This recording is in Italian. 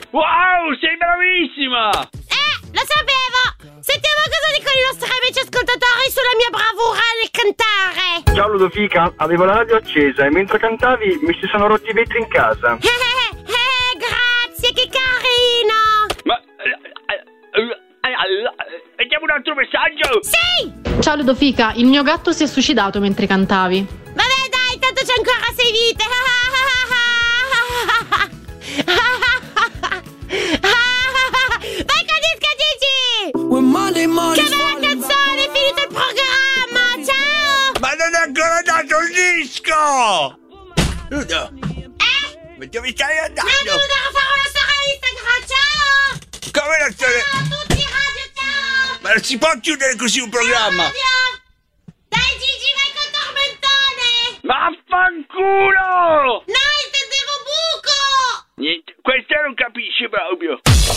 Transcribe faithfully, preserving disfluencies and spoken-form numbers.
Wow, sei bravissima! Eh, lo sapevo! Sentiamo cosa dicono i nostri amici ascoltatori sulla mia bravura nel cantare. Ciao Ludovica, avevo la radio accesa e mentre cantavi mi si sono rotti i vetri in casa. Eh, eh, eh, grazie, che carino! Ma... Vediamo un altro messaggio! Sì! Ciao Ludovica, il mio gatto si è suicidato mentre cantavi. Vabbè dai, tanto c'è ancora sei vite. Vai con disco Gigi! Che bella canzone, è finito il programma, ciao! Ma non è ancora dato il disco! Ludo! Eh? Ma dove stai andando? No, devo andare a fare una storia Instagram, ciao! Come la storia? Ciao a tutti, radio, ciao! Ma non si può chiudere così un programma! Radio. Dai Gigi, vai con Tormentone! Vaffanculo! No, intendevo buco! Niente, questo non capisci proprio!